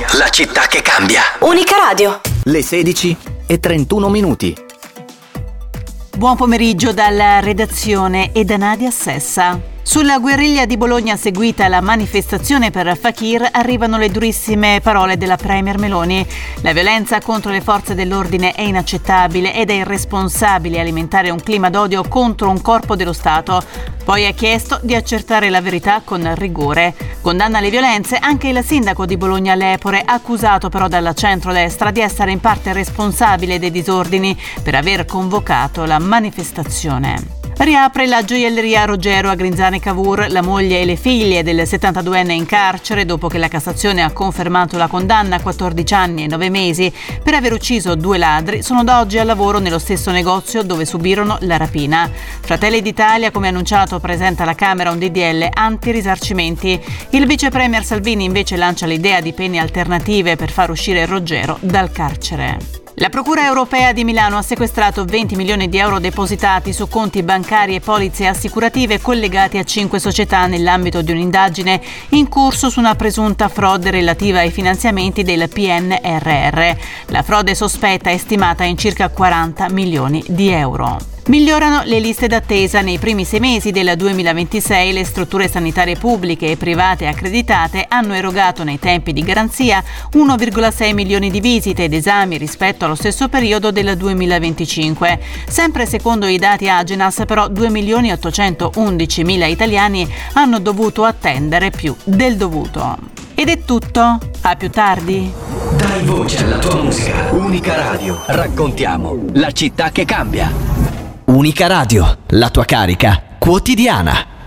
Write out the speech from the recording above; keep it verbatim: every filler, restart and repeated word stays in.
la città che cambia. Unica Radio. Le sedici e trentuno minuti. Buon pomeriggio dalla redazione e da Nadia Sessa. Sulla guerriglia di Bologna seguita la manifestazione per Fakir arrivano le durissime parole della Premier Meloni. La violenza contro le forze dell'ordine è inaccettabile ed è irresponsabile alimentare un clima d'odio contro un corpo dello Stato. Poi ha chiesto di accertare la verità con rigore. Condanna le violenze anche il sindaco di Bologna Lepore, accusato però dalla centrodestra di essere in parte responsabile dei disordini per aver convocato la manifestazione. Riapre la gioielleria Rogero a Grinzane Cavour. La moglie e le figlie del settantaduenne in carcere dopo che la Cassazione ha confermato la condanna a quattordici anni e nove mesi per aver ucciso due ladri sono da oggi al lavoro nello stesso negozio dove subirono la rapina. Fratelli d'Italia, come annunciato, presenta alla Camera un D D L anti-risarcimenti. Il vice premier Salvini invece lancia l'idea di pene alternative per far uscire Rogero dal carcere. La Procura europea di Milano ha sequestrato venti milioni di euro depositati su conti bancari e polizze assicurative collegati a cinque società nell'ambito di un'indagine in corso su una presunta frode relativa ai finanziamenti del P N R R. La frode sospetta è stimata in circa quaranta milioni di euro. Migliorano le liste d'attesa. Nei primi sei mesi del duemilaventisei le strutture sanitarie pubbliche e private accreditate hanno erogato nei tempi di garanzia uno virgola sei milioni di visite ed esami rispetto allo stesso periodo del duemilaventicinque. Sempre secondo i dati Agenas, però, due milioni ottocentoundicimila italiani hanno dovuto attendere più del dovuto. Ed è tutto. A più tardi. Dai voce alla tua musica. Unica Radio. Raccontiamo la città che cambia. Unica Radio, la tua carica quotidiana.